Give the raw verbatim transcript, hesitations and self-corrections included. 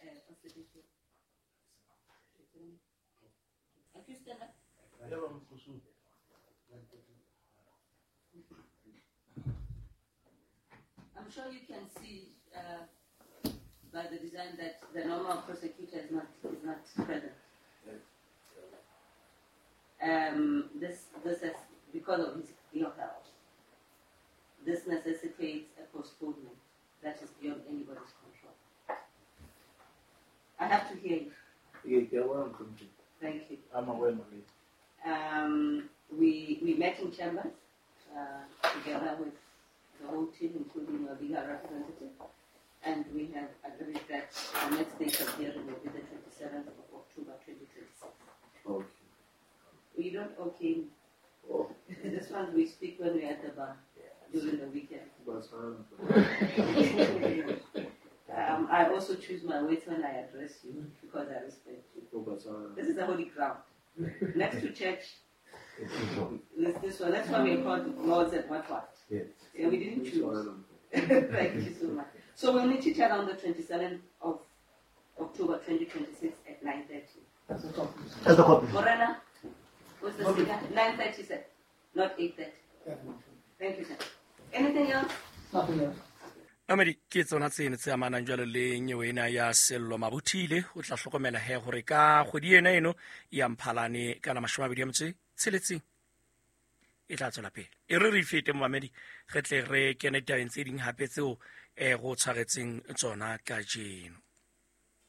I'm sure you can see uh, by the design that the normal prosecutor is not is not present. Um, this this is because of his ill health. This necessitates a postponement that is beyond anybody's control. I have to hear you. Thank you. I'm aware, Marie. Um, we we met in chambers uh, together with the whole team, including our legal representative, and we have agreed that our next date of hearing will be the twenty-seventh of October, twenty twenty-six. Okay. We don't okay. Oh. This one we speak when we're at the bar during the weekend. um, I also choose my words when I address you because I respect you. This is the holy ground. Next to church, this, this one. That's why we called Lords and what what. Yes. Yeah, we didn't choose. Thank you so much. So we'll meet each other on the twenty-seventh of October, twenty twenty-six at nine thirty. That's the copy. That's the copy. Morena, what's the figure? nine thirty, sir. Not eight thirty. Yeah. Thank you, sir. Anything else? Nothing else. Amedi ke tsona tsene tse amanang jalo le nyewe ena ya Sello Mabuthile o tla hlokomela he gore ka kgwedi ena eno ya Mphalane kana mashomabedi a motse tsheletseng e tla tswela pele e re re fete mmamedi ge tle re kene tabeng tse ding hape tseo e go tshwaretseng tsona ka jeno.